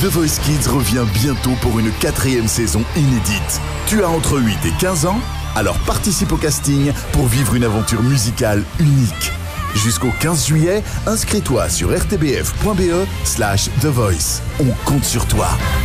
The Voice Kids revient bientôt pour une 4e saison inédite. Tu as entre 8 et 15 ans? Alors participe au casting pour vivre une aventure musicale unique. Jusqu'au 15 juillet, inscris-toi sur rtbf.be/The Voice. On compte sur toi.